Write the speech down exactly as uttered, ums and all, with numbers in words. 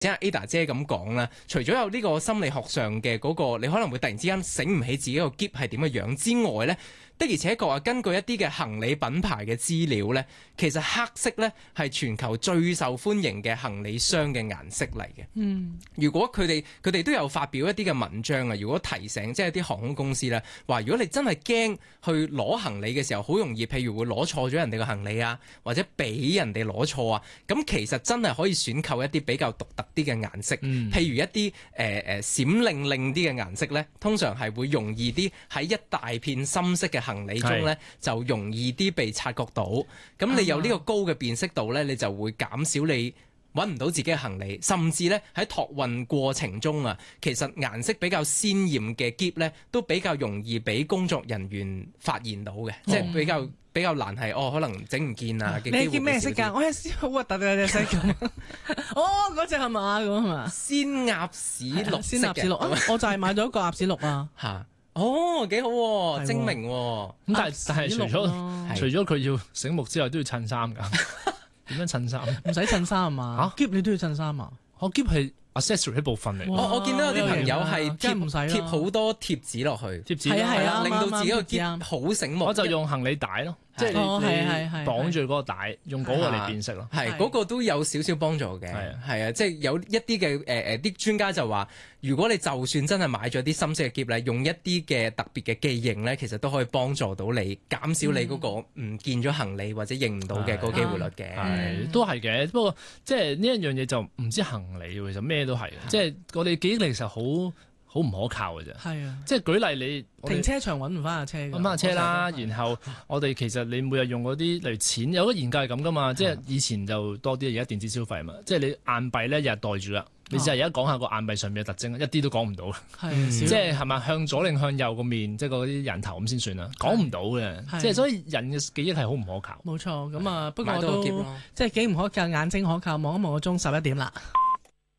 即係 Ada 姐咁講啦，除咗有呢個心理學上嘅嗰個，你可能會突然之間醒唔起自己個篋係點嘅樣之外咧，的而且確啊，根據一啲嘅行李品牌嘅資料咧，其實黑色咧係全球最受歡迎嘅行李箱嘅顏色嚟嘅。嗯，如果佢哋佢哋都有發表一啲嘅文章啊，如果提醒即係啲航空公司咧，話如果你真係驚去攞行李嘅時候，好容易譬如會攞錯咗人哋嘅行李啊，或者俾人哋攞錯啊，咁其實真係可以選購一啲比較獨特啲嘅顏色，嗯、譬如一啲誒誒閃亮亮啲嘅顏色咧，通常係會容易啲喺一大片深色嘅行李中咧，就容易啲被察覺到。咁你有呢個高嘅辨識度咧，你就會減少你揾唔到自己嘅行李，甚至咧喺託運過程中啊，其實顏色比較鮮豔嘅篋咧，都比較容易俾工作人員發現到嘅，嗯、即係比較比較難係哦，可能整唔見啊。 你見咩色㗎？我係好核突嘅隻色咁。哦，嗰隻係嘛咁係嘛？ 鮮鴨屎綠色嘅。鮮鴨屎綠， 我就係買咗一個鴨屎綠啊。 嚇！哦，幾好喎，精明喎。 咁但係但係除咗除咗佢要醒目之外，都要襯衫㗎。點樣襯衫？ 唔使襯衫啊嘛？嚇，篋你都要襯衫啊？ 我篋係 accessory 一部分嚟。 我我見到有啲朋友係貼貼好多貼紙落去，貼紙係啊係啊， 令到自己個篋好醒目。 我就用行李帶咯，即係你你綁住嗰個帶，用嗰個嚟辨識咯。 係嗰個都有少少幫助嘅。係啊，即係有一啲嘅誒誒啲專家就話，如果你就算真係買咗啲深色嘅篋咧，用一啲嘅特別嘅記認咧，其實都可以幫助到你減少你嗰個唔見咗行李或者認唔到嘅嗰個機會率嘅。 係都係嘅，不過即係呢一樣嘢就唔知行李其實咩都係，即係我哋記憶力其實好好唔可靠嘅啫。係啊，即係舉例你停車場揾唔翻架車， 揾翻架車啦。然後我哋其實你每日用嗰啲例如錢，有個研究係咁噶嘛，即係以前就多啲，而家電子消費嘛，即係你硬幣咧日日袋住啦。你就係而家講下個硬幣上面嘅特徵，一啲都講唔到。係，即係係咪向左定向右個面，即係嗰啲人頭咁先算啦，講唔到嘅。即係所以人嘅記憶係好唔可靠。 冇錯，咁啊不過都即係幾唔可靠，眼睛可靠，望一望個鐘十一點啦。